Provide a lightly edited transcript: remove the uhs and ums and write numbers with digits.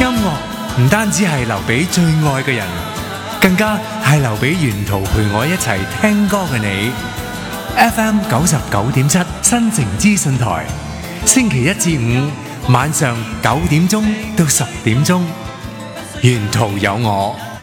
音樂唔單止係留俾最愛嘅人，更加係留俾沿途陪我一齊聽歌嘅你。FM 99.7新城資訊台，星期一至五晚上9點鐘到10點鐘，沿途有我。